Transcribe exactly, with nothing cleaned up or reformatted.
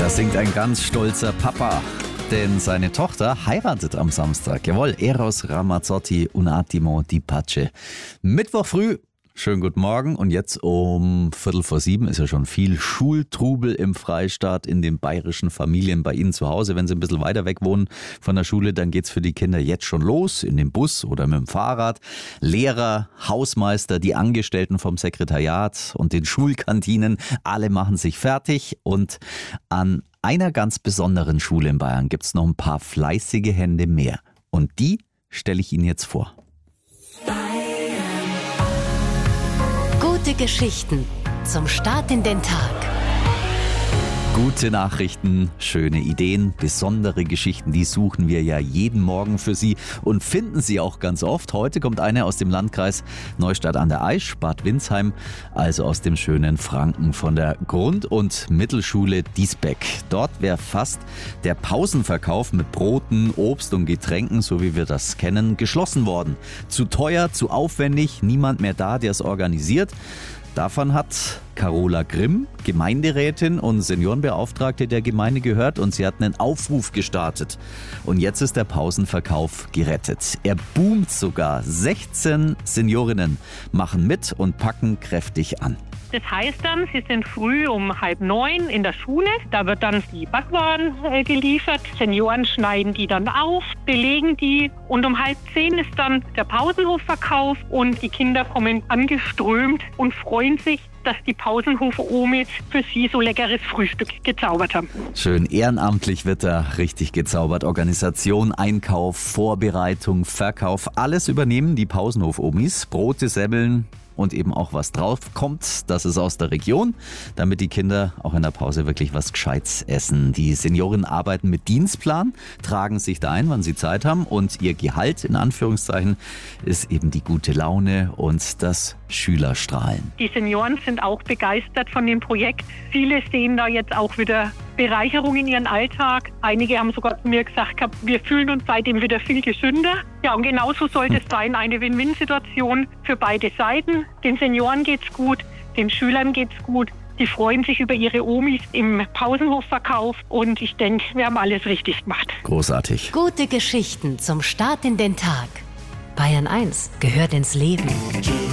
Das singt ein ganz stolzer Papa, denn seine Tochter heiratet am Samstag. Jawohl, Eros Ramazzotti un attimo di pace. Mittwoch früh. Schönen guten Morgen und jetzt um Viertel vor sieben ist ja schon viel Schultrubel im Freistaat, in den bayerischen Familien bei Ihnen zu Hause. Wenn Sie ein bisschen weiter weg wohnen von der Schule, dann geht's für die Kinder jetzt schon los, in dem Bus oder mit dem Fahrrad. Lehrer, Hausmeister, die Angestellten vom Sekretariat und den Schulkantinen, alle machen sich fertig. Und an einer ganz besonderen Schule in Bayern gibt's noch ein paar fleißige Hände mehr. Und die stelle ich Ihnen jetzt vor. Gute Geschichten zum Start in den Tag. Gute Nachrichten, schöne Ideen, besondere Geschichten, die suchen wir ja jeden Morgen für Sie und finden Sie auch ganz oft. Heute kommt eine aus dem Landkreis Neustadt an der Aisch, Bad Windsheim, also aus dem schönen Franken von der Grund- und Mittelschule Diesbeck. Dort wäre fast der Pausenverkauf mit Broten, Obst und Getränken, so wie wir das kennen, geschlossen worden. Zu teuer, zu aufwendig, niemand mehr da, der es organisiert. Davon hat Carola Grimm, Gemeinderätin und Seniorenbeauftragte der Gemeinde, gehört und sie hat einen Aufruf gestartet. Und jetzt ist der Pausenverkauf gerettet. Er boomt sogar. sechzehn Seniorinnen machen mit und packen kräftig an. Das heißt dann, sie sind früh um halb neun in der Schule. Da wird dann die Backwaren äh, geliefert. Senioren schneiden die dann auf, belegen die. Und um halb zehn ist dann der Pausenhofverkauf. Und die Kinder kommen angeströmt und freuen sich, dass die Pausenhof-Omis für sie so leckeres Frühstück gezaubert haben. Schön ehrenamtlich wird da richtig gezaubert. Organisation, Einkauf, Vorbereitung, Verkauf, alles übernehmen die Pausenhof-Omis. Brote, Semmeln und eben auch was drauf kommt, das ist aus der Region, damit die Kinder auch in der Pause wirklich was Gescheites essen. Die Senioren arbeiten mit Dienstplan, tragen sich da ein, wann sie Zeit haben und ihr Gehalt in Anführungszeichen ist eben die gute Laune und das Schülerstrahlen. Die Senioren sind auch begeistert von dem Projekt. Viele sehen da jetzt auch wieder Bereicherung in ihren Alltag. Einige haben sogar zu mir gesagt, wir fühlen uns seitdem wieder viel gesünder. Ja, und genauso sollte es sein, eine Win-Win-Situation für beide Seiten. Den Senioren geht's gut, den Schülern geht's gut. Die freuen sich über ihre Omis im Pausenhofverkauf und ich denke, wir haben alles richtig gemacht. Großartig. Gute Geschichten zum Start in den Tag. Bayern eins gehört ins Leben.